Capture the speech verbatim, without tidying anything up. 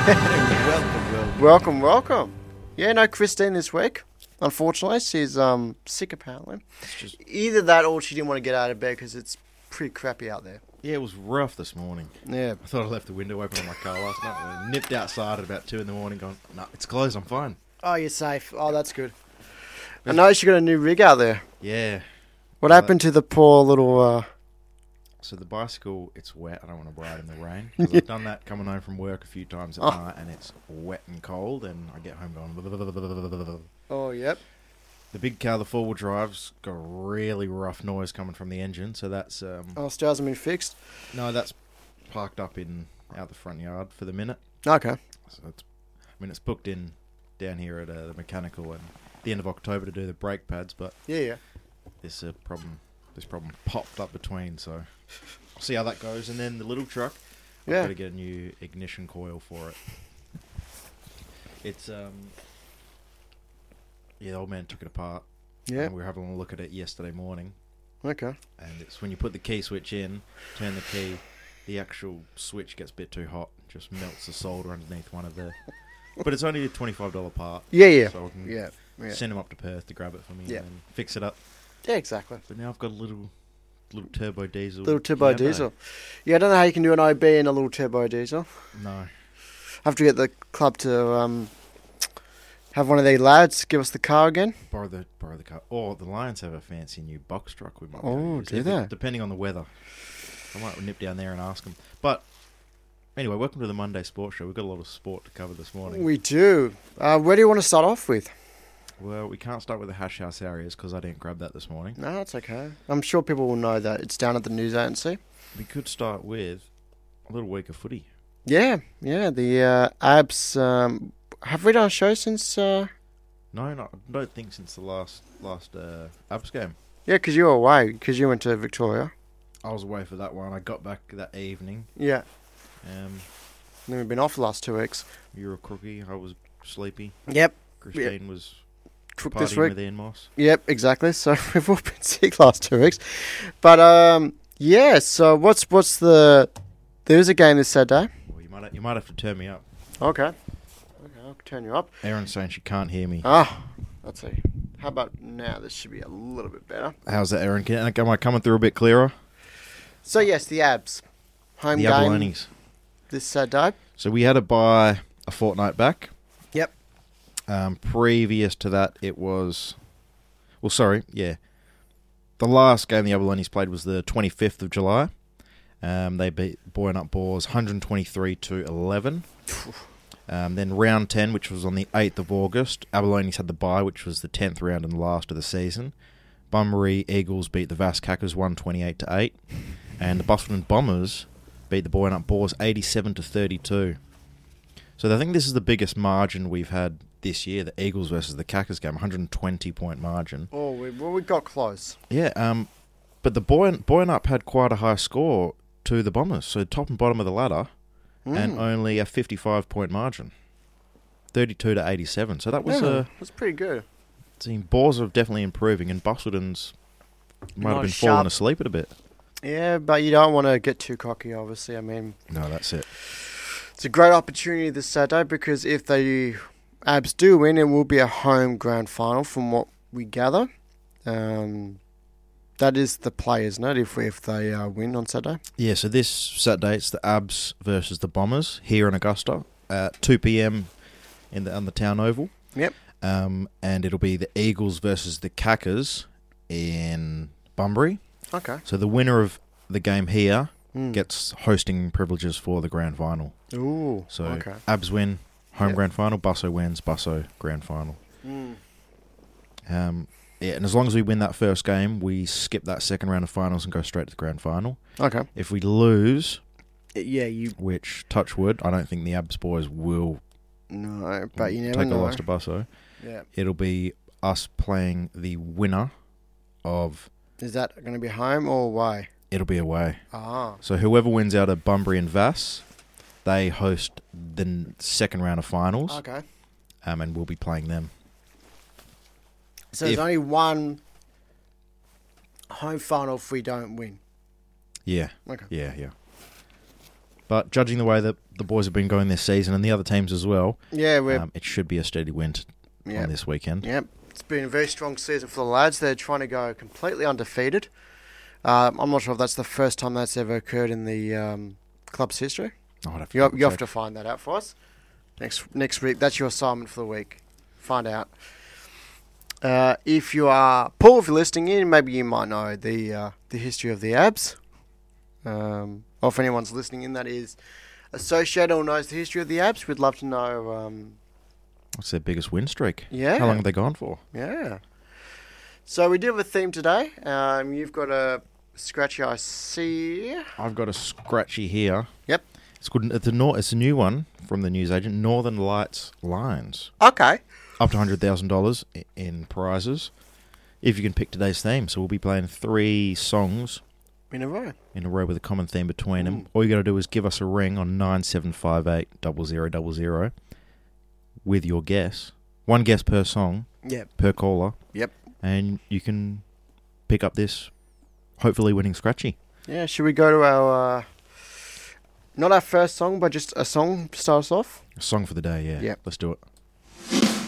welcome, welcome. Welcome, welcome. Yeah, no Christine this week. Unfortunately, she's um sick apparently. Just, Either that or she didn't want to get out of bed because it's pretty crappy out there. yeah, it was rough this morning. Yeah. I thought I left the window open on my car last night. I nipped outside at about two in the morning going, no, it's closed, I'm fine. Oh, you're safe. Oh, that's good. I noticed you got a new rig out there. Yeah. What Uh, happened to the poor little... Uh... So the bicycle, it's wet. I don't want to ride in the rain. 'Cause I've done that coming home from work a few times at Oh. night, and it's wet and cold, and I get home going... Oh, yep. The big car, the four-wheel drive's got a really rough noise coming from the engine, so that's... Um, Oh, still hasn't been fixed? No, that's parked up in out the front yard for the minute. Okay. So it's, I mean, it's booked in down here at uh, the mechanical and the end of October to do the brake pads, but Yeah, yeah. this uh, problem, this problem popped up between, so I'll see how that goes. And then the little truck, I've Yeah. got to get a new ignition coil for it. It's um, yeah, the old man took it apart. Yeah. And we were having a look at it yesterday morning, Okay. and it's when you put the key switch in, turn the key, the actual switch gets a bit too hot, just melts the solder underneath one of the. But it's only a twenty-five dollar part. Yeah, yeah. So I can Yeah. Yeah. send him up to Perth to grab it for me Yeah. and then fix it up. Yeah, exactly. But now I've got a little, little turbo diesel. Little turbo piano. diesel. Yeah, I don't know how you can do an O B in a little turbo diesel. No. I have to get the club to um, have one of their lads give us the car again. Borrow the borrow the car. Oh, the Lions have a fancy new box truck we might be Oh, able to use. do If they? it- Depending on the weather. I might nip down there and ask them. But anyway, welcome to the Monday Sports Show. We've got a lot of sport to cover this morning. We do. Uh, where do you want to start off with? Well, we can't start with the Hash House Harriers because I didn't grab that this morning. No, it's okay. I'm sure people will know that it's down at the news agency. We could start with a little week of footy. Yeah, yeah. The uh, Abs. Um, have we done a show since? Uh... No, not, I don't think since the last last uh, Abs game. Yeah, because you were away. Because you went to Victoria. I was away for that one. I got back that evening. Yeah. Um, Then we've been off the last two weeks. you were a crookie. I was sleepy. Yep. Christine was Crook partying this week. with Ian Moss. Yep, exactly. So we've all been sick last two weeks. But um, yeah. So what's what's the? There is a game this Saturday. Well, you might you might have to turn me up. Okay. Okay, I'll turn you up. Erin's saying she can't hear me. Ah, let's see. How about now? This should be a little bit better. How's that, Erin? Can, am I coming through a bit clearer? So yes, the Abs home The game Abalones. this Saturday. So we had to buy a fortnight back. Yep. Um, previous to that, it was... Well, sorry, yeah. The last game the Abalones played was the twenty-fifth of July. Um, they beat Boyne Up Boars one twenty-three to eleven. Um, then round ten, which was on the eighth of August, Abalones had the bye, which was the tenth round and the last of the season. Bunbury Eagles beat the Vascackers one twenty-eight to eight. And the Busselton Bombers beat the Boyne Up Boars eighty-seven to thirty-two. So I think this is the biggest margin we've had this year, the Eagles versus the Cackers game, one hundred twenty point margin. Oh, we, well, we got close. Yeah, um, but the Boyne, Boyne Up had quite a high score to the Bombers, so top and bottom of the ladder, and Mm. only a fifty-five point margin, thirty-two to eighty-seven. So that was yeah, uh, that's pretty good. see, Boars are definitely improving, and Busselton's might Not have been sharp. falling asleep at a bit. Yeah, but you don't want to get too cocky, obviously. I mean, No, that's it. it's a great opportunity this Saturday because if the Abs do win, it will be a home grand final from what we gather. Um, that is the play, isn't it, if, we, if they uh, win on Saturday? Yeah, so this Saturday it's the Abs versus the Bombers here in Augusta at two p.m. in the on the town oval. Yep. Um, and it'll be the Eagles versus the Cackers in Bunbury. Okay. So the winner of the game here Mm. gets hosting privileges for the grand final. Ooh, So okay. Abs win, home Yep. grand final. Busso wins, Busso grand final. Mm. Um, yeah, and as long as we win that first game, we skip that second round of finals and go straight to the grand final. Okay. If we lose, Yeah, you... which, touch wood, I don't think the Abs boys will No, but you never take a know. loss to Busso. Yeah. It'll be us playing the winner of... Is that going to be home or away? It'll be away. Ah. So whoever wins out of Bunbury and Vass, they host the n- second round of finals, Okay. um, and we'll be playing them. So there's If- only one home final if we don't win. Yeah, Okay. yeah, yeah. But judging the way that the boys have been going this season and the other teams as well, Yeah, we're um, it should be a steady win t- yeah, on this weekend. yeah. It's been a very strong season for the lads. They're trying to go completely undefeated. Um, I'm not sure if that's the first time that's ever occurred in the um, club's history. Oh, I'd have to You, double you have check. to find that out for us next next week. That's your assignment for the week. Find out. Uh, if you are Paul, if you're listening in, maybe you might know the uh, the history of the Abs. Um, or if anyone's listening in that is associated or knows the history of the Abs, we'd love to know. Um, What's their biggest win streak? yeah, How long have they gone for? yeah. So we do have a theme today. Um, you've got a scratchy, I see. I've got a scratchy here. Yep. It's good. It's a, nor- it's a new one from the newsagent, Northern Lights Lions. Okay. Up to one hundred thousand dollars in prizes if you can pick today's theme. So we'll be playing three songs In a row. in a row with a common theme between them. Mm. All you got to do is give us a ring on nine seven five eight zero zero zero zero with your guess. One guess per song, Yep. per caller. Yep. And you can pick up this hopefully winning scratchy. Yeah, should we go to our, uh, not our first song, but just a song to start us off? A song for the day, yeah. Yep. Let's do it.